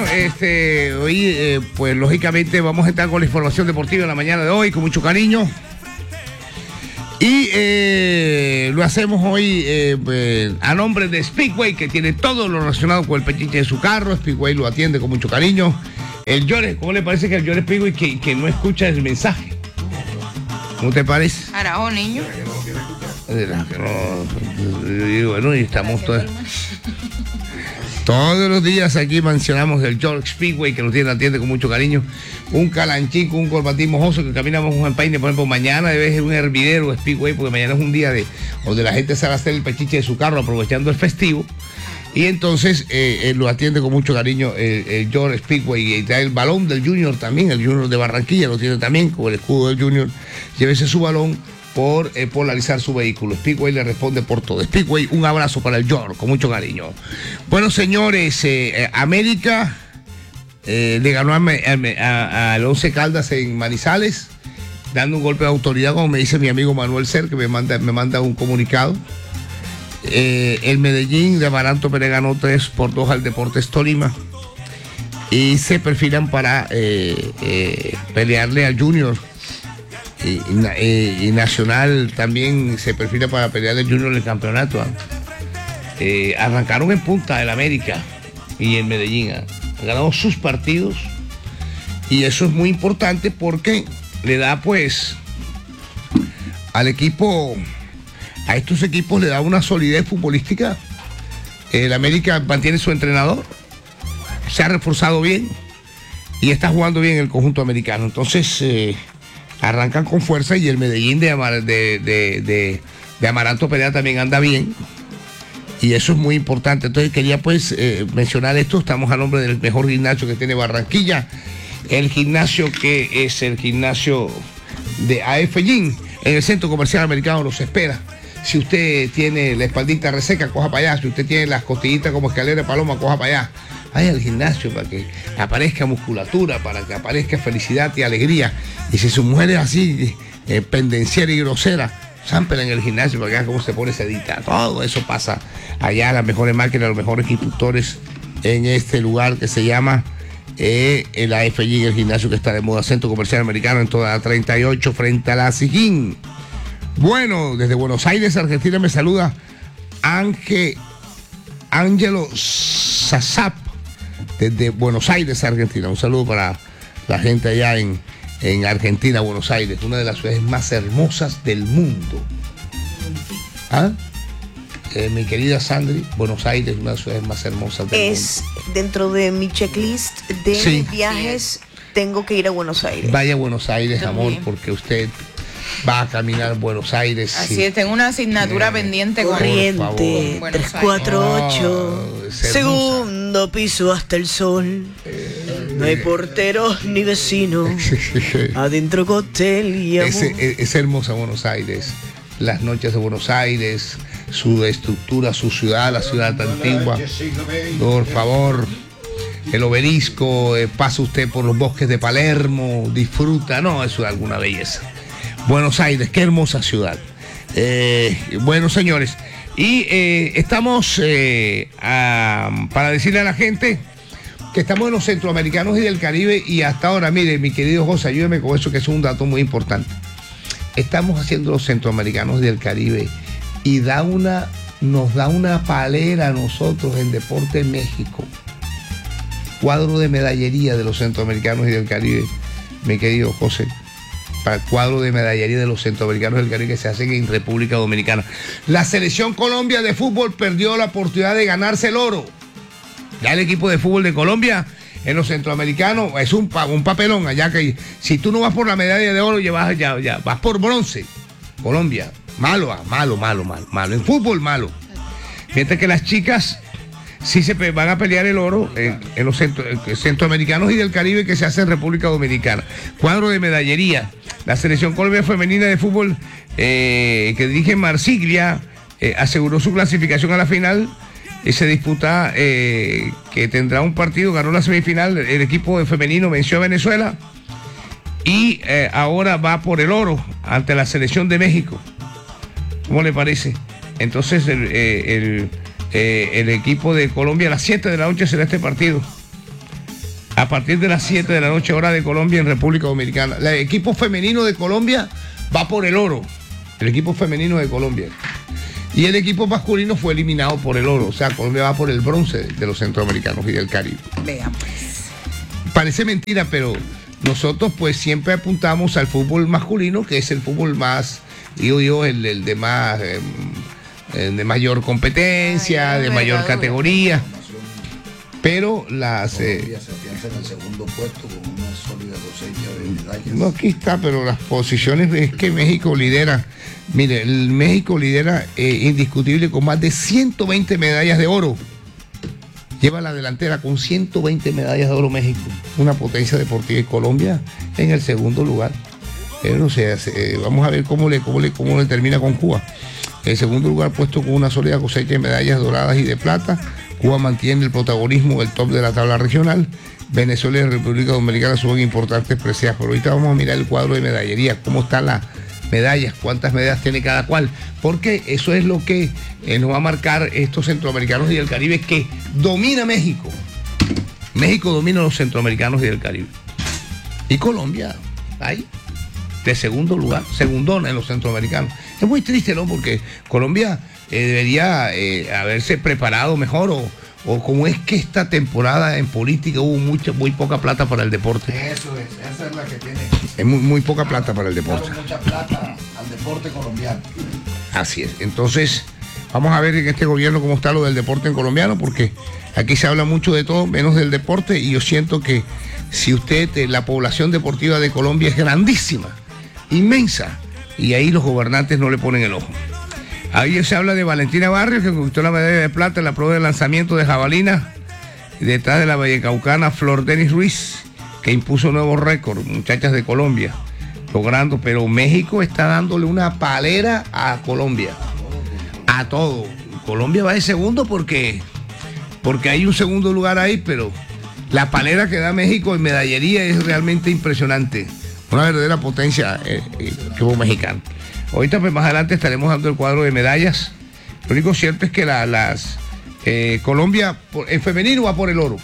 hoy, pues lógicamente vamos a estar con la información deportiva en la mañana de hoy, con mucho cariño. Y lo hacemos hoy a nombre de Speedway, que tiene todo lo relacionado con el pechiche de su carro. Speedway lo atiende con mucho cariño. El Llores, ¿cómo le parece que el Llores Speedway que no escucha el mensaje? ¿Cómo te parece? Arajo, niño. Bueno, y estamos todos los días aquí mencionamos el George Speedway, que nos atiende con mucho cariño. Un calanchico, un corbatín mojoso que caminamos un empaine, por ejemplo, mañana debe ser un hervidero Speedway, porque mañana es un día donde la gente sale a hacer el pechiche de su carro aprovechando el festivo. Y entonces él lo atiende con mucho cariño el George Speedway, y trae el balón del Junior también, el Junior de Barranquilla lo tiene también, con el escudo del Junior. Llévese su balón por polarizar su vehículo. Speedway le responde por todo. Speedway, un abrazo para el George, con mucho cariño. Bueno, señores, América le ganó al Once Caldas en Manizales, dando un golpe de autoridad, como me dice mi amigo Manuel Ser, que me manda un comunicado. El Medellín de Amaranto Pérez ganó 3-2 al Deportes Tolima y se perfilan para pelearle al Junior. Y Nacional también se perfila para pelear el Junior en el campeonato. Arrancaron en punta el América y el Medellín. Han ganado sus partidos y eso es muy importante porque le da pues al equipo, a estos equipos le da una solidez futbolística. El América mantiene su entrenador, se ha reforzado bien y está jugando bien el conjunto americano. Entonces arrancan con fuerza, y el Medellín de Amaranto Perea también anda bien, y eso es muy importante. Entonces quería pues mencionar esto. Estamos a nombre del mejor gimnasio que tiene Barranquilla, el gimnasio que es el gimnasio de AF Gym, en el Centro Comercial Americano. Los espera. Si usted tiene la espaldita reseca, coja para allá. Si usted tiene las costillitas como escalera de paloma, coja para allá. Vaya al gimnasio para que aparezca musculatura, para que aparezca felicidad y alegría. Y si su mujer es así, pendenciera y grosera, zámpela en el gimnasio para que vean cómo se pone sedita. Todo eso pasa allá, las mejores máquinas, los mejores instructores en este lugar que se llama el AFG, el gimnasio que está de moda, Centro Comercial Americano, en toda la 38 frente a la Sijín. Bueno, desde Buenos Aires, Argentina, me saluda Ángelo Sazap, desde Buenos Aires, Argentina. Un saludo para la gente allá en Argentina, Buenos Aires, una de las ciudades más hermosas del mundo. ¿Ah? Mi querida Sandri, Buenos Aires, una de las ciudades más hermosas del mundo. Es dentro de mi checklist de viajes, tengo que ir a Buenos Aires. Vaya a Buenos Aires, amor, porque usted va a caminar Buenos Aires. Así es, tengo una asignatura pendiente. Corriente 348, segundo piso hasta el sol. No hay porteros ni vecinos. Adentro cóctel y amor. Es hermosa Buenos Aires. Las noches de Buenos Aires, su estructura, su ciudad, la ciudad antigua. Por favor, el obelisco, pasa usted por los bosques de Palermo, disfruta. No, eso es alguna belleza. Buenos Aires, qué hermosa ciudad. Bueno, señores, y estamos para decirle a la gente que estamos en los centroamericanos y del Caribe, y hasta ahora, mire, mi querido José, ayúdeme con eso, que es un dato muy importante. Estamos haciendo los centroamericanos y del Caribe y nos da una palera a nosotros en Deporte México. Cuadro de medallería de los centroamericanos y del Caribe, mi querido José. Para el cuadro de medallería de los centroamericanos del Caribe que se hacen en República Dominicana. La selección Colombia de fútbol perdió la oportunidad de ganarse el oro. Ya el equipo de fútbol de Colombia en los centroamericanos es un papelón allá, que si tú no vas por la medalla de oro, ya vas por bronce. Colombia, malo. En fútbol, malo. Mientras que las chicas sí se van a pelear el oro en los centroamericanos y del Caribe que se hace en República Dominicana. Cuadro de medallería. La selección Colombia femenina de fútbol que dirige Marsiglia aseguró su clasificación a la final. Se disputa que tendrá un partido, ganó la semifinal, el equipo femenino venció a Venezuela y ahora va por el oro ante la selección de México. ¿Cómo le parece? Entonces el equipo de Colombia a las 7 de la noche será este partido. a partir de las 7 de la noche, hora de Colombia, en República Dominicana. El equipo femenino de Colombia va por el oro. El equipo femenino de Colombia. Y el equipo masculino fue eliminado por el oro. O sea, Colombia va por el bronce de los centroamericanos y del Caribe. Veamos. Parece mentira, pero nosotros pues siempre apuntamos al fútbol masculino, que es el fútbol más, digo yo, el de más, de mayor competencia, de mayor categoría. Pero las... Colombia se piensa en el segundo puesto con una sólida cosecha de medallas. No, aquí está, pero las posiciones es que México lidera. Mire, el México lidera indiscutible con más de 120 medallas de oro. Lleva la delantera con 120 medallas de oro México. Una potencia deportiva. Y Colombia en el segundo lugar. No sé, vamos a ver cómo le termina con Cuba. El segundo lugar puesto con una sólida cosecha de medallas doradas y de plata. Cuba mantiene el protagonismo del top de la tabla regional. Venezuela y República Dominicana suben importantes preseas. Pero ahorita vamos a mirar el cuadro de medallería, cómo están las medallas, cuántas medallas tiene cada cual. Porque eso es lo que nos va a marcar estos centroamericanos y del Caribe, que domina México. México domina a los centroamericanos y del Caribe. Y Colombia, ahí, de segundo lugar, segundona en los centroamericanos. Es muy triste, ¿no? Porque Colombia debería haberse preparado mejor, o como es que esta temporada en política hubo muy poca plata para el deporte. Eso es, esa es la que tiene. Es muy poca plata para el deporte. Mucha plata al deporte colombiano. Así es. Entonces, vamos a ver en este gobierno cómo está lo del deporte en colombiano, porque aquí se habla mucho de todo, menos del deporte, y yo siento que si la población deportiva de Colombia es grandísima, inmensa, y ahí los gobernantes no le ponen el ojo. Ahí se habla de Valentina Barrios, que conquistó la medalla de plata en la prueba de lanzamiento de jabalina, detrás de la vallecaucana Flor Denis Ruiz, que impuso nuevo récord, muchachas de Colombia, logrando, pero México está dándole una palera a Colombia, a todo. Colombia va de segundo porque hay un segundo lugar ahí, pero la palera que da México en medallería es realmente impresionante, una verdadera potencia el equipo mexicano. Ahorita pues más adelante estaremos dando el cuadro de medallas. Lo único cierto es que Colombia en femenino va por el oro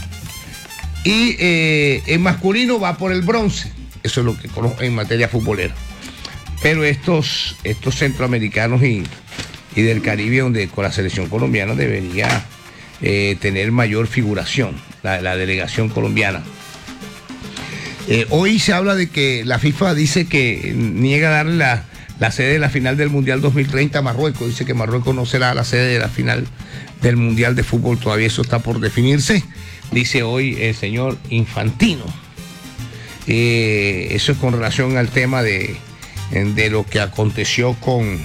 y en masculino va por el bronce. Eso es lo que conozco en materia futbolera. Pero estos centroamericanos y del Caribe, donde con la selección colombiana debería tener mayor figuración, la delegación colombiana. Hoy se habla de que la FIFA dice que niega darle la sede de la final del Mundial 2030 a Marruecos. Dice que Marruecos no será la sede de la final del Mundial de Fútbol. Todavía eso está por definirse. Dice hoy el señor Infantino. Eso es con relación al tema de lo que aconteció con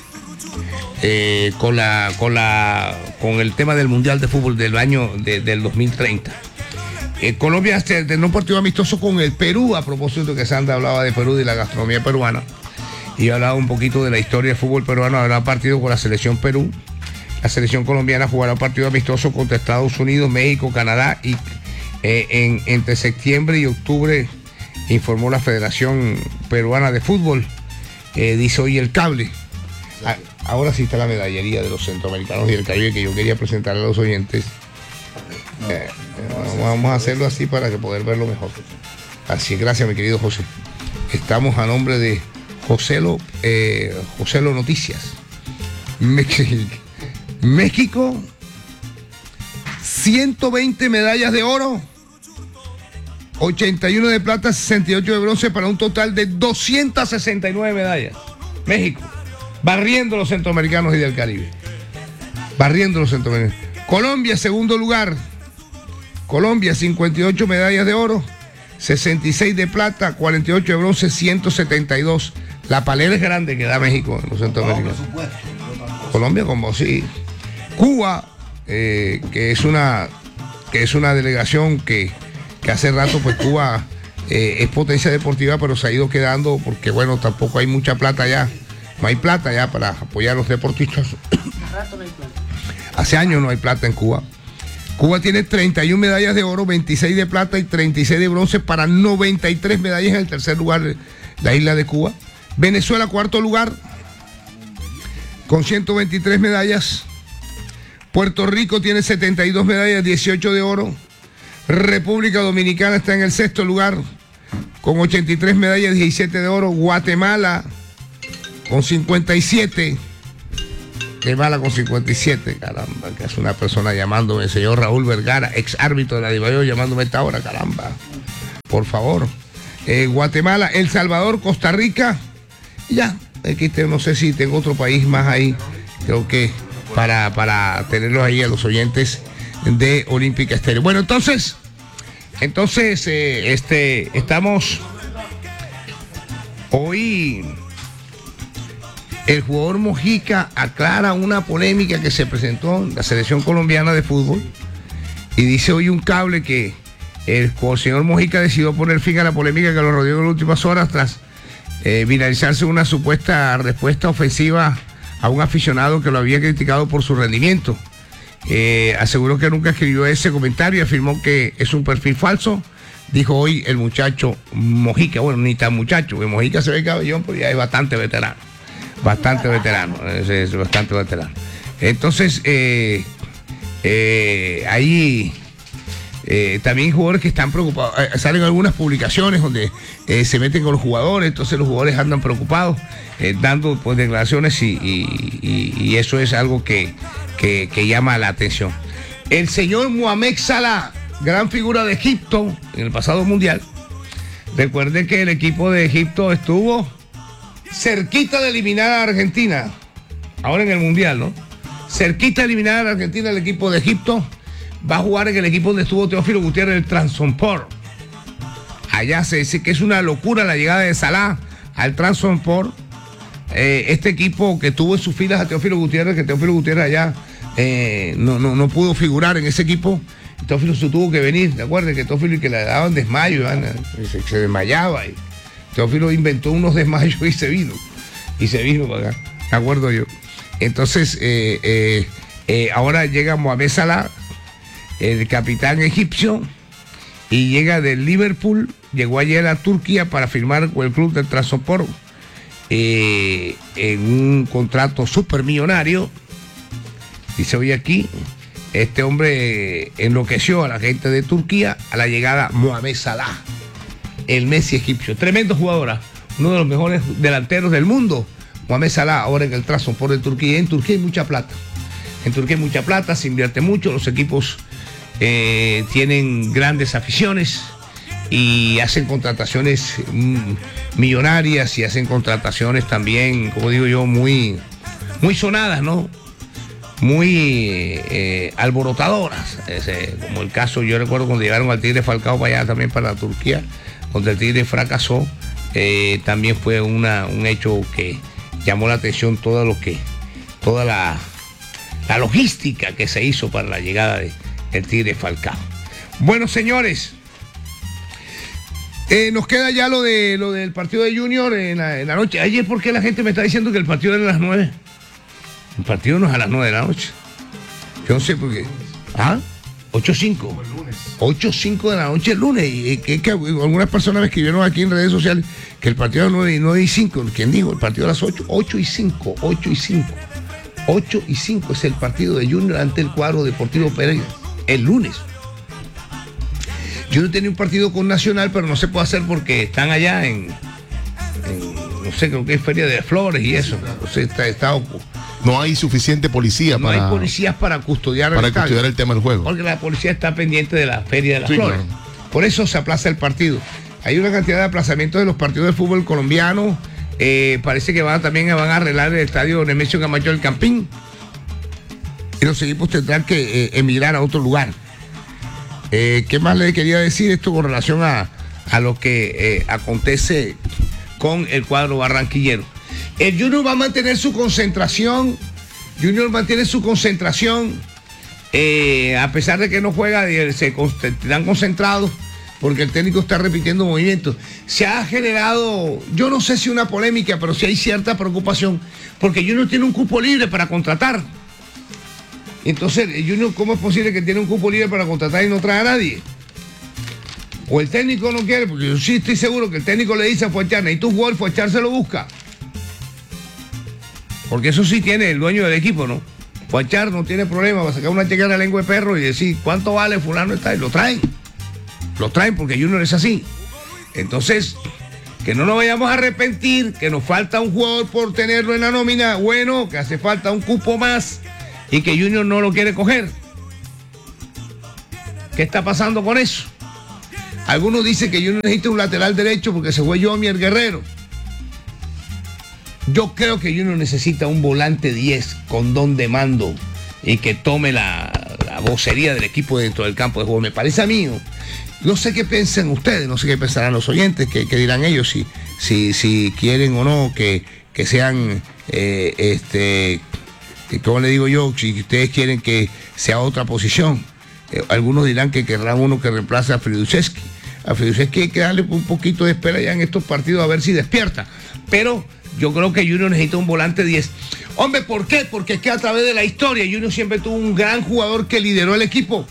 el tema del Mundial de Fútbol del año del 2030. Colombia tendrá un partido amistoso con el Perú, a propósito que Sandra hablaba de Perú y de la gastronomía peruana. Y hablaba un poquito de la historia del fútbol peruano. Habrá partido con la selección Perú. La selección colombiana jugará un partido amistoso contra Estados Unidos, México, Canadá, y entre septiembre y octubre, informó la Federación Peruana de Fútbol. Dice hoy el cable. Ahora sí está la medallería de los centroamericanos y del Caribe, que yo quería presentar a los oyentes. Vamos a hacerlo así para que poder verlo mejor. Así es, gracias mi querido José. Estamos a nombre de Joselo Noticias. México, 120 medallas de oro, 81 de plata, 68 de bronce, para un total de 269 medallas. México, barriendo los centroamericanos y del Caribe. Barriendo los centroamericanos. Colombia, segundo lugar. Colombia, 58 medallas de oro, 66 de plata, 48 de bronce, 172. La palera es grande que da México en los centroamericanos. Colombia como sí. Cuba, que es una delegación que hace rato, pues Cuba es potencia deportiva, pero se ha ido quedando porque, bueno, tampoco hay mucha plata ya. No hay plata ya para apoyar a los deportistas. Hace años no hay plata en Cuba. Cuba tiene 31 medallas de oro, 26 de plata y 36 de bronce, para 93 medallas en el tercer lugar de la isla de Cuba. Venezuela, cuarto lugar, con 123 medallas. Puerto Rico tiene 72 medallas, 18 de oro. República Dominicana está en el 6º lugar con 83 medallas, 17 de oro. Guatemala con 57. Guatemala con 57, caramba, que es una persona llamándome, el señor Raúl Vergara, ex árbitro de la Divayo, llamándome a esta hora, caramba. Por favor. Guatemala, El Salvador, Costa Rica. Ya, aquí no sé si tengo otro país más ahí. Creo que para tenerlos ahí a los oyentes de Olímpica Estéreo. Bueno, entonces estamos hoy. El jugador Mojica aclara una polémica que se presentó en la selección colombiana de fútbol y dice hoy un cable que el señor Mojica decidió poner fin a la polémica que lo rodeó en las últimas horas tras viralizarse una supuesta respuesta ofensiva a un aficionado que lo había criticado por su rendimiento. Aseguró que nunca escribió ese comentario y afirmó que es un perfil falso. Dijo hoy el muchacho Mojica, bueno, ni tan muchacho, porque Mojica se ve cabellón, pero ya es bastante veterano. Bastante veterano. Entonces, ahí también jugadores que están preocupados. Salen algunas publicaciones donde se meten con los jugadores, entonces los jugadores andan preocupados, dando pues, declaraciones y eso es algo que llama la atención. El señor Mohamed Salah, gran figura de Egipto en el pasado mundial. Recuerden que el equipo de Egipto estuvo cerquita de eliminar a Argentina, ahora en el Mundial, ¿no? Cerquita de eliminar a Argentina, el equipo de Egipto va a jugar en el equipo donde estuvo Teófilo Gutiérrez, el Trabzonspor. Allá se dice que es una locura la llegada de Salah al Trabzonspor. Este equipo que tuvo en sus filas a Teófilo Gutiérrez, que Teófilo Gutiérrez allá no pudo figurar en ese equipo. Teófilo se tuvo que venir, ¿te acuerdas? Que Teófilo y que le daban desmayo, se desmayaba y Teófilo inventó unos desmayos y se vino para acá, ¿de acuerdo yo? Entonces, ahora llega Mohamed Salah, el capitán egipcio, y llega del Liverpool, llegó ayer a Turquía para firmar con el club del Trabzonspor en un contrato supermillonario. Dice hoy aquí, este hombre enloqueció a la gente de Turquía a la llegada Mohamed Salah, el Messi egipcio. Tremendo jugador, uno de los mejores delanteros del mundo. Mohamed Salah, ahora en el Trabzonspor de Turquía. En Turquía hay mucha plata. Se invierte mucho, los equipos tienen grandes aficiones y hacen contrataciones millonarias y hacen contrataciones también, como digo yo, muy sonadas, ¿no? Muy alborotadoras. Como el caso, yo recuerdo cuando llegaron al Tigre Falcao para allá también para Turquía, donde el Tigre fracasó, también fue un hecho que llamó la atención toda la logística que se hizo para la llegada del Tigre Falcao. Bueno, señores, nos queda ya lo del partido de Junior en la noche. Ayer, ¿por qué la gente me está diciendo que el partido era a las 9? El partido no es a las 9 de la noche. Yo no sé por qué. 8:05. 8:05 de la noche el lunes. Y que algunas personas me escribieron aquí en redes sociales que el partido era 9:05. ¿Quién dijo? El partido a las 8. 8:05. 8:05 es el partido de Junior ante el cuadro Deportivo Pereira. El lunes. Junior tenía un partido con Nacional, pero no se puede hacer porque están allá en no sé, creo que es Feria de Flores y eso. Entonces está no hay suficiente policía no hay policías para custodiar el tema del juego. Porque la policía está pendiente de la Feria de las Flores. Claro. Por eso se aplaza el partido. Hay una cantidad de aplazamientos de los partidos de fútbol colombiano. Parece que también van a arreglar el estadio Nemesio Camacho del Campín. Y los equipos tendrán que emigrar a otro lugar. ¿Qué más le quería decir esto con relación a lo que acontece con el cuadro barranquillero? El Junior va a mantener su concentración. A pesar de que no juega, están concentrados porque el técnico está repitiendo movimientos. Se ha generado, yo no sé si una polémica, pero sí hay cierta preocupación porque Junior tiene un cupo libre para contratar. Entonces, Junior, ¿cómo es posible que tiene un cupo libre para contratar y no trae a nadie? O el técnico no quiere, porque yo sí estoy seguro que el técnico le dice a Fuachar, necesita un jugador, Fuachar se lo busca. Porque eso sí tiene el dueño del equipo, ¿no? Fuachar no tiene problema, va a sacar una chequera de lengua de perro y decir, ¿cuánto vale fulano está? Y lo traen. Lo traen porque Junior es así. Entonces, que no nos vayamos a arrepentir, que nos falta un jugador por tenerlo en la nómina, bueno, que hace falta un cupo más y que Junior no lo quiere coger. ¿Qué está pasando con eso? Algunos dicen que Junior necesita un lateral derecho porque se fue Yomier Guerrero. Yo creo que Junior necesita un volante 10 con don de mando y que tome la vocería del equipo dentro del campo de juego. Me parece a mí. No sé qué piensan ustedes, no sé qué pensarán los oyentes, qué dirán ellos, si quieren o no que sean, ¿cómo le digo yo? Si ustedes quieren que sea otra posición. Algunos dirán que querrán uno que reemplace a Friduszewski. A Friduszewski hay que darle un poquito de espera ya en estos partidos a ver si despierta. Pero yo creo que Junior necesita un volante 10. Hombre, ¿por qué? Porque es que a través de la historia Junior siempre tuvo un gran jugador que lideró el equipo.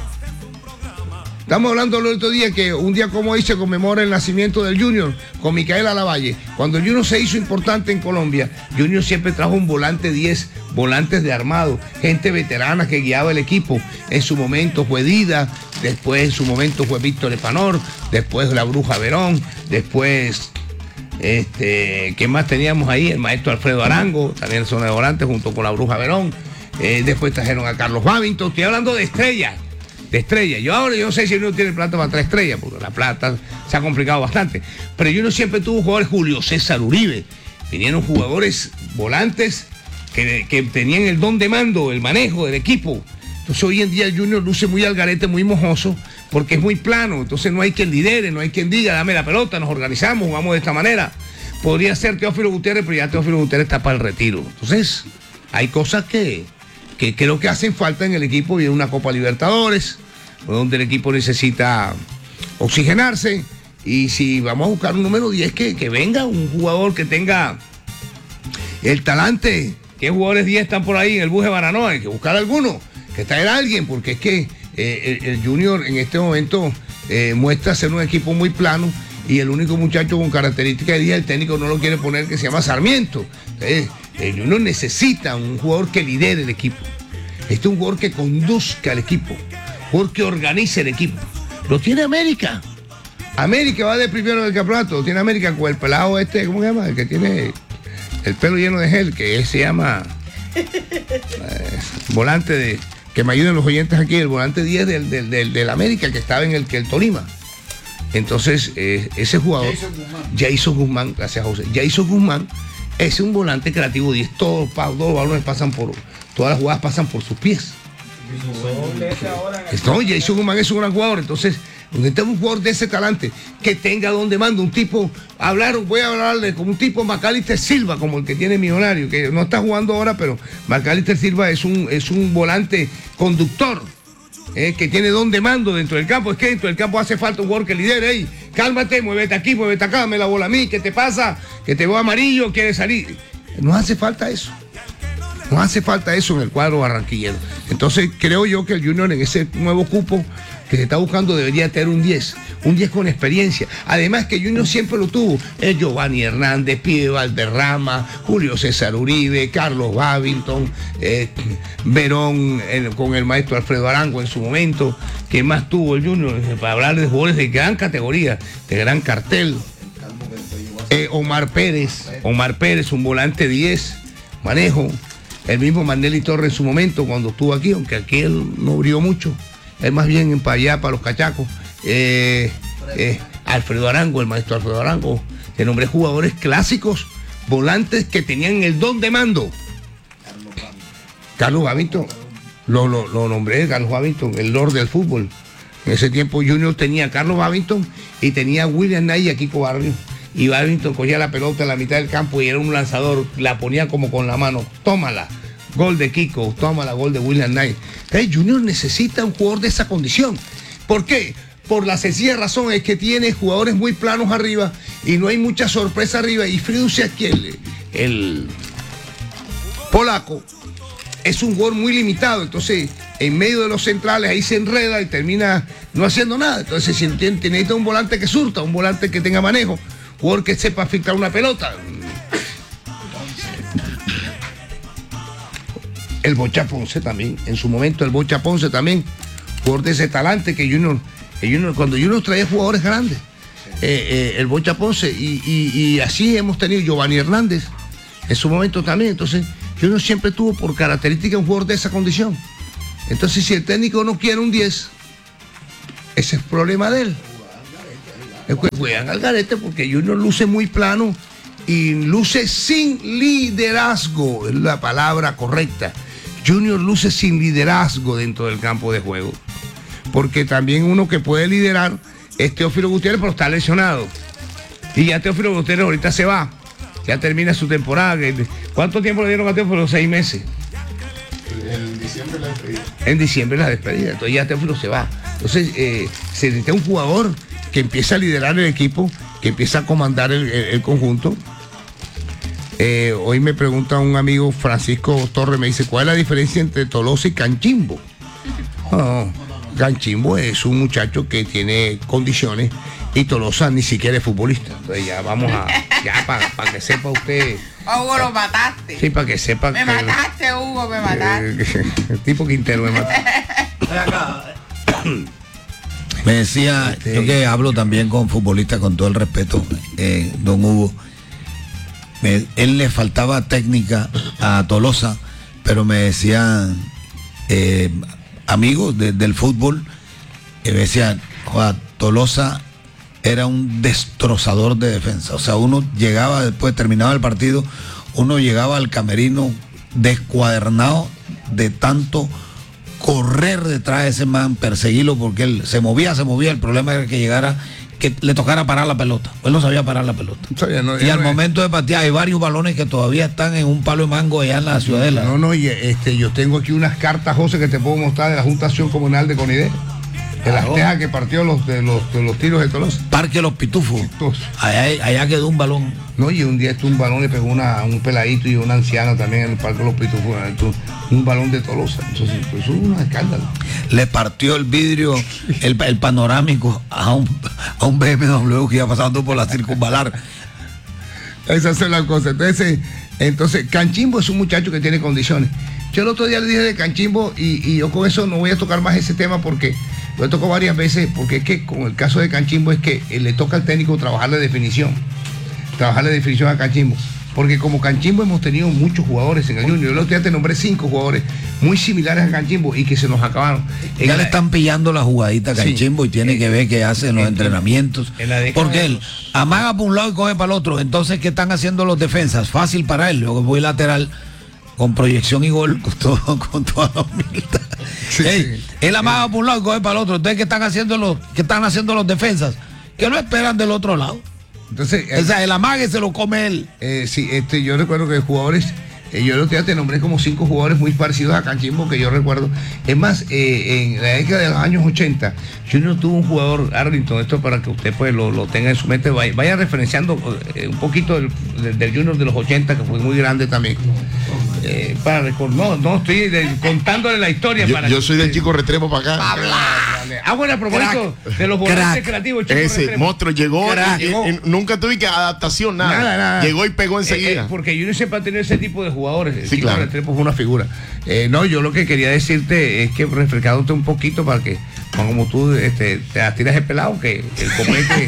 Estamos hablando el otro día que un día como hoy se conmemora el nacimiento del Junior con Micaela Lavalle. Cuando el Junior se hizo importante en Colombia, Junior siempre trajo un volante 10, volantes de armado, gente veterana que guiaba el equipo. En su momento fue Dida, después en su momento fue Víctor Epanor, después la Bruja Verón, después, ¿qué más teníamos ahí? El maestro Alfredo Arango, también son de volantes junto con la Bruja Verón. Después trajeron a Carlos Babington. Estoy hablando de estrellas. Yo no sé si uno tiene plata para 3 estrellas, porque la plata se ha complicado bastante. Pero yo no siempre tuvo jugadores, Julio César Uribe. Vinieron jugadores volantes que tenían el don de mando, el manejo del equipo. Entonces hoy en día el Junior luce muy al garete, muy mojoso, porque es muy plano. Entonces no hay quien lidere, no hay quien diga, dame la pelota, nos organizamos, jugamos de esta manera. Podría ser Teófilo Gutiérrez, pero ya Teófilo Gutiérrez está para el retiro. Entonces hay cosas que creo que hacen falta en el equipo. Viene una Copa Libertadores, donde el equipo necesita oxigenarse, y si vamos a buscar un número 10, que venga un jugador que tenga el talante. ¿Qué jugadores 10 están por ahí en el bus de Baranoa? Hay que buscar alguno, que traer a alguien, porque es que el Junior en este momento muestra ser un equipo muy plano, y el único muchacho con características de 10, el técnico no lo quiere poner, que se llama Sarmiento. El Junior necesita un jugador que lidere el equipo, un jugador que conduzca al equipo, porque organice el equipo. Lo tiene América. América va de primero del campeonato. Lo tiene América con el pelado ¿cómo se llama? El que tiene el pelo lleno de gel, que se llama volante que me ayuden los oyentes aquí, el volante 10 del América, que estaba en el Tolima. Entonces, ese jugador, Jason Guzmán, gracias José, Jason Guzmán es un volante creativo 10. Todos los balones pasan todas las jugadas pasan por sus pies. No, Jason Guzmán es un gran jugador. Entonces, necesitamos un jugador de ese talante que tenga donde manda, un tipo, voy a hablarle como un tipo Macalister Silva, como el que tiene Millonario, que no está jugando ahora, pero Macalister Silva es un volante conductor, que tiene donde mando dentro del campo. Es que dentro del campo hace falta un jugador que lidere. Cálmate, muévete aquí, muévete acá, dame la bola a mí, ¿qué te pasa? Que te veo amarillo, quieres salir. Nos hace falta eso. Nos hace falta eso en el cuadro barranquillero. Entonces creo yo que el Junior, en ese nuevo cupo que se está buscando, debería tener un 10 con experiencia. Además que Junior siempre lo tuvo. Giovanni Hernández, Pide Valderrama, Julio César Uribe, Carlos Babington, Verón, con el maestro Alfredo Arango en su momento. ¿Qué más tuvo el Junior? Para hablar de jugadores de gran categoría, de gran cartel. Omar Pérez, un volante 10, manejo. El mismo Mandelli Torres en su momento cuando estuvo aquí, aunque aquí él no brilló mucho, él más bien para allá, para los cachacos. Alfredo Arango, el maestro Alfredo Arango, te nombré jugadores clásicos, volantes que tenían el don de mando. Carlos Babington, lo nombré, Carlos Babington, el Lord del fútbol. En ese tiempo Junior tenía a Carlos Babington y tenía a William Knight y a Kiko Barrio. Y Babington cogía la pelota en la mitad del campo y era un lanzador, la ponía como con la mano, tómala, gol de Kiko, tómala, gol de William Knight. Entonces Junior necesita un jugador de esa condición. ¿Por qué? Por la sencilla razón es que tiene jugadores muy planos arriba y no hay mucha sorpresa arriba. Y Friduszewski, el polaco, es un jugador muy limitado. Entonces, en medio de los centrales, ahí se enreda y termina no haciendo nada. Entonces, si necesita un volante que surta, un volante que tenga manejo, jugador que sepa filtrar una pelota. El Bocha Ponce también, en su momento el Bocha Ponce también, jugador de ese talante que Junior Cuando Junior traía jugadores grandes, el Bocha Ponce, y así hemos tenido Giovanni Hernández en su momento también. Entonces, Junior siempre tuvo por característica un jugador de esa condición. Entonces, si el técnico no quiere un 10, ese es el problema de él. Es que juegan al garete porque Junior luce muy plano y luce sin liderazgo, es la palabra correcta. Junior luce sin liderazgo dentro del campo de juego. Porque también uno que puede liderar es Teófilo Gutiérrez, pero está lesionado. Y ya Teófilo Gutiérrez ahorita se va. Ya termina su temporada. ¿Cuánto tiempo le dieron a Teófilo? 6 meses. En diciembre la despedida. En diciembre la despedida. Entonces ya Teófilo se va. Entonces se necesita un jugador que empiece a liderar el equipo, que empiece a comandar el conjunto. Hoy me pregunta un amigo, Francisco Torres, me dice, ¿cuál es la diferencia entre Tolosa y Canchimbo? No, Canchimbo es un muchacho que tiene condiciones y Tolosa ni siquiera es futbolista. Entonces ya vamos a, ya para que sepa usted. Hugo, lo mataste. Sí, para que sepa. Me mataste, Hugo, me mataste. El tipo Quintero me mató. Me decía, yo que hablo también con futbolistas con todo el respeto, don Hugo, él le faltaba técnica a Tolosa, pero me decían amigos del fútbol, me decían, Tolosa era un destrozador de defensa. O sea, uno llegaba, después terminaba el partido, uno llegaba al camerino descuadernado de tanto correr detrás de ese man, perseguirlo, porque él se movía, el problema era que le tocara parar la pelota. Él no sabía parar la pelota. Y al momento de patear hay varios balones que todavía están en un palo de mango allá en la Ciudadela. Yo tengo aquí unas cartas, José, que te puedo mostrar de la Junta Acción Comunal de Conidé. De las tejas que partió de los tiros de Tolosa. Parque Los Pitufos. Allá quedó un balón. No, y un día un balón le pegó un peladito y una anciana también en el Parque Los Pitufos. Un balón de Tolosa. Entonces, eso es un escándalo. Le partió el vidrio, el panorámico a un BMW que iba pasando por la circunvalar. Esas son las cosas. Entonces, Canchimbo es un muchacho que tiene condiciones. Yo el otro día le dije de Canchimbo y yo con eso no voy a tocar más ese tema porque lo he tocado varias veces, porque es que con el caso de Canchimbo es que le toca al técnico trabajar la definición a Canchimbo, porque como Canchimbo hemos tenido muchos jugadores en el Junior. Yo el otro día te nombré 5 jugadores muy similares a Canchimbo y que se nos acabaron. Ya le están pillando la jugadita a Canchimbo, sí, y tiene que ver qué hace en los entrenamientos, porque él amaga para un lado y coge para el otro. Entonces, ¿qué están haciendo los defensas? Fácil para él, luego voy lateral con proyección y gol, con toda la humildad. Sí, él amaga por un lado y coge para el otro. Entonces, ¿qué están haciendo los defensas? Que no esperan del otro lado. Entonces, el amague se lo come él. Yo recuerdo que jugadores, yo el otro día te nombré como 5 jugadores muy parecidos a Canchimbo que yo recuerdo. Es más, en la década de los años 80, Junior tuvo un jugador, Arlington, esto para que usted pues lo tenga en su mente, vaya referenciando un poquito del Junior de los 80, que fue muy grande también. Para recordar, no estoy contándole la historia. Yo soy del Chico Restrepo para acá. Bueno, a propósito de los volantes creativos, Chico ese Restrepo. monstruo llegó. Nunca tuve que adaptación, nada. Llegó y pegó enseguida. Porque Junior siempre ha tenido ese tipo de jugadores. Sí, Chico Restrepo fue una figura. Yo lo que quería decirte es que refrescándote un poquito para que, como tú te tiras el pelado, que el copete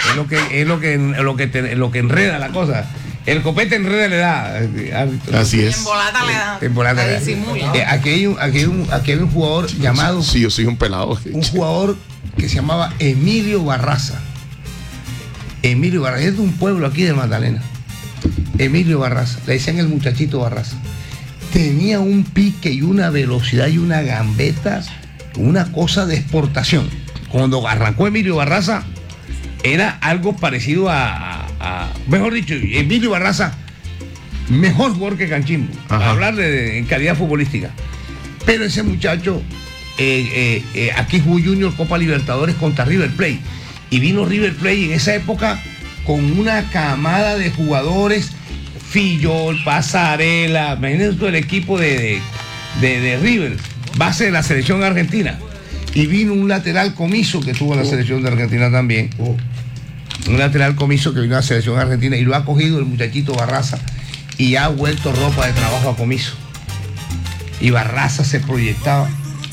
es lo que enreda la cosa. El copete enreda le da. Así es. En volata le da. Aquí hay un jugador llamado. Sí, yo soy un pelado. Un jugador que se llamaba Emilio Barraza. Emilio Barraza es de un pueblo aquí de Magdalena. Emilio Barraza, le decían el muchachito Barraza. Tenía un pique y una velocidad y una gambeta, una cosa de exportación. Cuando arrancó Emilio Barraza, era algo parecido mejor dicho, Emilio Barraza, mejor jugador que Canchimbo, para hablar en calidad futbolística. Pero ese muchacho, aquí jugó Junior Copa Libertadores contra River Plate. Y vino River Plate en esa época con una camada de jugadores, Fillol, Pasarela, imagínense todo el equipo de River, base de la selección argentina. Y vino un lateral Comiso que tuvo la selección de Argentina también. Un lateral Comiso que vino a la selección argentina y lo ha cogido el muchachito Barraza y ha vuelto ropa de trabajo a Comiso. Y Barraza se proyectaba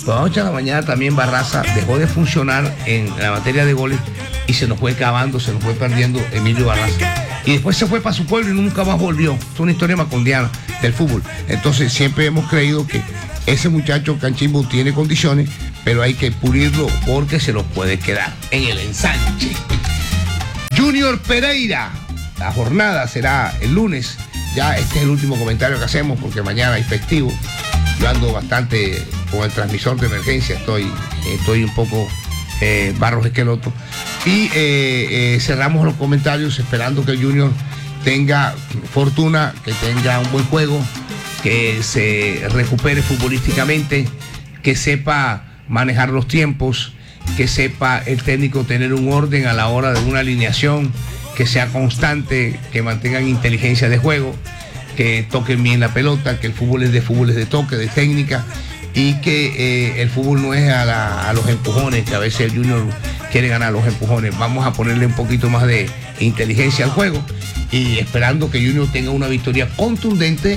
Pero anoche a la mañana también Barraza dejó de funcionar en la materia de goles y se nos fue acabando, se nos fue perdiendo Emilio Barraza. Y después se fue para su pueblo y nunca más volvió. Es una historia macondiana del fútbol. Entonces siempre hemos creído que ese muchacho Canchimbo tiene condiciones, pero hay que pulirlo porque se los puede quedar en el ensanche. Junior Pereira, la jornada será el lunes. Ya este es el último comentario que hacemos porque mañana hay festivo. Yo ando bastante con el transmisor de emergencia, estoy un poco barros esqueloto. Y cerramos los comentarios esperando que el Junior tenga fortuna, que tenga un buen juego, que se recupere futbolísticamente, que sepa manejar los tiempos, que sepa el técnico tener un orden a la hora de una alineación, que sea constante, que mantengan inteligencia de juego, que toquen bien la pelota, que el fútbol es de toque, de técnica, y que el fútbol no es a los empujones, que a veces el Junior quiere ganar los empujones. Vamos a ponerle un poquito más de inteligencia al juego y esperando que Junior tenga una victoria contundente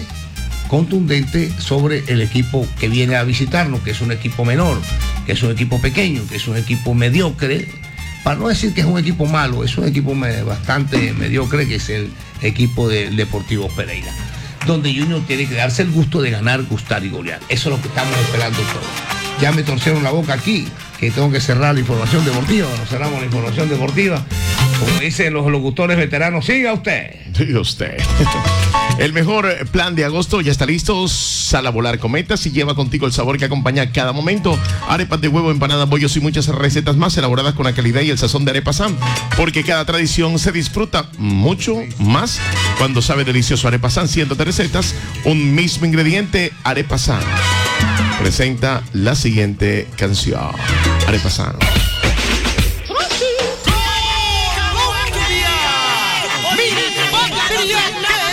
sobre el equipo que viene a visitarnos, que es un equipo menor, que es un equipo pequeño, que es un equipo mediocre, para no decir que es un equipo malo, es un equipo bastante mediocre, que es el equipo del Deportivo Pereira, donde Junior tiene que darse el gusto de ganar, gustar y golear. Eso es lo que estamos esperando todos. Ya me torcieron la boca aquí, que tengo que cerrar la información deportiva. Nos cerramos la información deportiva. Como dicen los locutores veteranos, siga usted. Siga usted. El mejor plan de agosto ya está listo. Sal a volar cometas y lleva contigo el sabor que acompaña cada momento. Arepas de huevo, empanadas, bollos y muchas recetas más elaboradas con la calidad y el sazón de Arepa San. Porque cada tradición se disfruta mucho más cuando sabe delicioso. Arepa San, 103 recetas, un mismo ingrediente. Arepa San presenta la siguiente canción. Arepa San. Miren,